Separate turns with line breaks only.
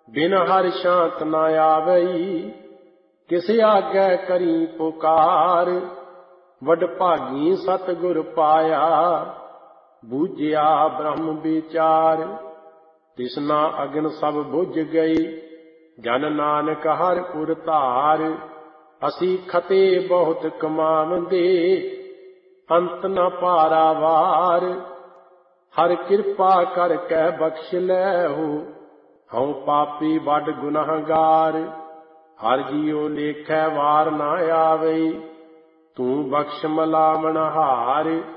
बिन हर शांत न आवई। किस आगे करी पुकार, वडभागी सतगुर पाया। बूझिया ब्रह्म विचार, तिसना अग्न सब बुझ गई। जन नानक हर पुर धार, असी खते बहुत कमावंदे। अंत न पारावार, हर कृपा कर कै बख्श लैहु। हऊँ पापी बड़ गुनाहगार, हर जियो लेखै वार न आवई। तू बख्श मलामण हार,